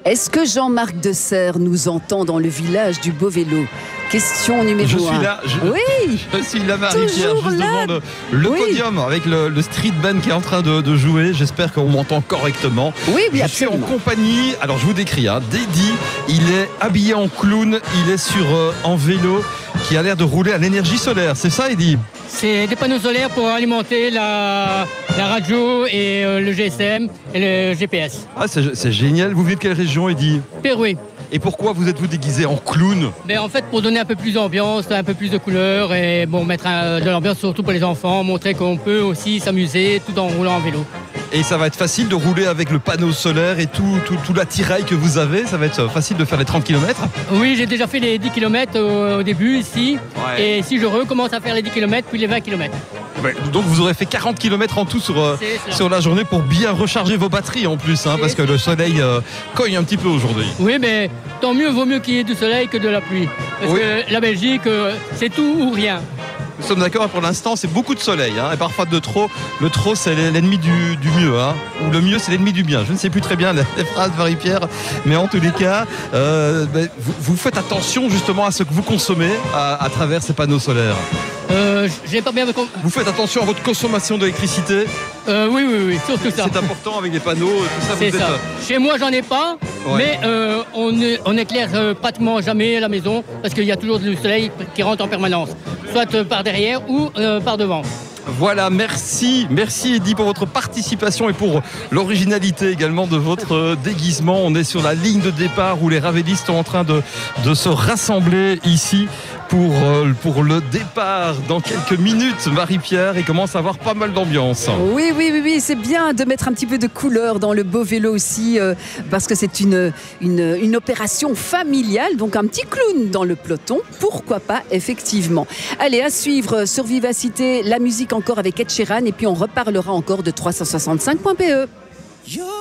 Est-ce que Jean-Marc Deserre nous entend dans le village du Beau-Vélo? Question numéro 1. Je suis là, je suis là, Marie-Pierre, juste devant le podium avec le street band qui est en train de jouer. J'espère qu'on m'entend correctement. Oui, je absolument. suis en compagnie, alors je vous décris, d'Eddy. Il est habillé en clown, il est sur un vélo qui a l'air de rouler à l'énergie solaire. C'est ça, Eddy? C'est des panneaux solaires pour alimenter la radio et le GSM et le GPS. Ah, c'est génial. Vous venez de quelle région, Eddy? Péroué. Et pourquoi vous êtes-vous déguisé en clown? En fait, pour donner un peu plus d'ambiance, un peu plus de couleurs et mettre de l'ambiance surtout pour les enfants, montrer qu'on peut aussi s'amuser tout en roulant en vélo. Et ça va être facile de rouler avec le panneau solaire et tout l'attirail que vous avez. Ça va être facile de faire les 30 km. Oui, j'ai déjà fait les 10 km au début ici. Ouais. Et si je recommence à faire les 10 km, puis les 20 km. Ouais, donc vous aurez fait 40 km en tout sur la journée pour bien recharger vos batteries en plus, parce que le soleil cogne un petit peu aujourd'hui. Oui, mais tant mieux, vaut mieux qu'il y ait du soleil que de la pluie. Parce que la Belgique, c'est tout ou rien. Nous sommes d'accord, pour l'instant c'est beaucoup de soleil, et parfois de trop. Le trop c'est l'ennemi du mieux, ou le mieux c'est l'ennemi du bien. Je ne sais plus très bien les phrases, Marie-Pierre, mais en tous les cas, vous faites attention justement à ce que vous consommez à travers ces panneaux solaires. J'ai pas bien. Vous faites attention à votre consommation d'électricité? Oui, surtout ça. C'est important avec les panneaux, tout ça. C'est ça. Chez moi, j'en ai pas, mais on éclaire pratiquement jamais la maison parce qu'il y a toujours du soleil qui rentre en permanence, soit par derrière ou par devant. Voilà, merci Eddy pour votre participation et pour l'originalité également de votre déguisement. On est sur la ligne de départ où les ravélistes sont en train de se rassembler ici pour le départ dans quelques minutes, Marie-Pierre, et commence à avoir pas mal d'ambiance. Oui, c'est bien de mettre un petit peu de couleur dans le Beau-Vélo aussi, parce que c'est une opération familiale, donc un petit clown dans le peloton, pourquoi pas, effectivement. Allez, à suivre sur Vivacité, la musique encore avec Ed Sheeran, et puis on reparlera encore de 365.be.